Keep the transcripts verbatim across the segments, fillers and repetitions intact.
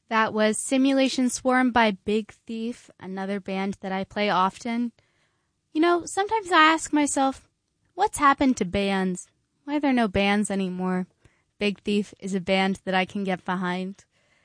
That was Simulation Swarm by Big Thief, another band that I play often. You know, sometimes I ask myself, what's happened to bands? Why are there no bands anymore? Big Thief is a band that I can get behind.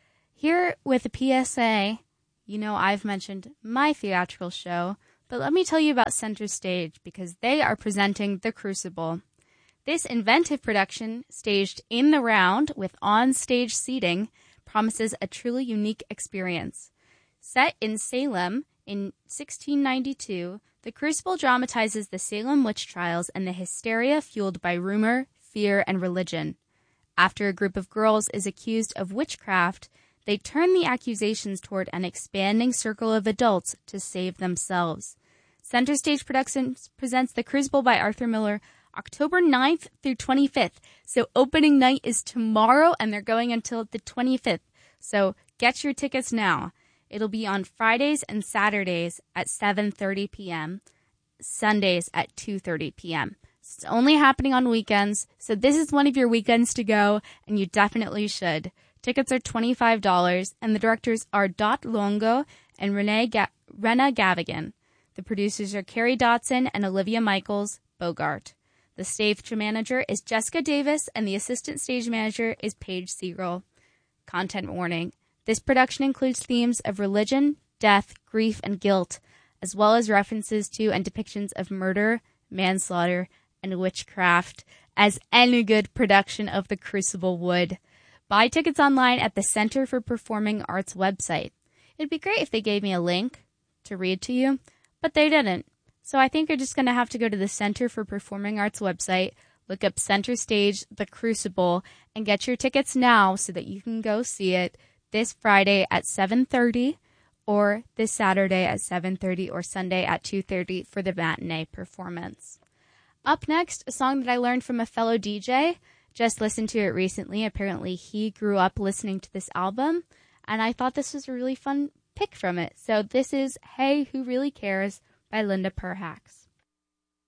Here with a P S A, you know I've mentioned my theatrical show, but let me tell you about Center Stage because they are presenting The Crucible. This inventive production, staged in the round with on-stage seating, promises a truly unique experience. Set in Salem in sixteen ninety-two, The Crucible dramatizes the Salem witch trials and the hysteria fueled by rumor, fear, and religion. After a group of girls is accused of witchcraft, they turn the accusations toward an expanding circle of adults to save themselves. Center Stage Productions presents The Crucible by Arthur Miller October ninth through twenty-fifth. So opening night is tomorrow, and they're going until the twenty-fifth. So get your tickets now. It'll be on Fridays and Saturdays at seven thirty p.m., Sundays at two thirty p.m. It's only happening on weekends, so this is one of your weekends to go, and you definitely should. Tickets are twenty-five dollars, and the directors are Dot Longo and Renee Ga- Rena Gavigan. The producers are Carrie Dotson and Olivia Michaels Bogart. The stage manager is Jessica Davis, and the assistant stage manager is Paige Siegel. Content warning. This production includes themes of religion, death, grief, and guilt, as well as references to and depictions of murder, manslaughter, and witchcraft, as any good production of The Crucible would. Buy tickets online at the Center for Performing Arts website. It'd be great if they gave me a link to read to you, but they didn't. So I think you're just going to have to go to the Center for Performing Arts website, look up Center Stage, The Crucible, and get your tickets now so that you can go see it this Friday at seven thirty or this Saturday at seven thirty or Sunday at two thirty for the matinee performance. Up next, a song that I learned from a fellow D J. Just listened to it recently. Apparently he grew up listening to this album, and I thought this was a really fun pick from it. So this is Hey, Who Really Cares by Linda Perhacs.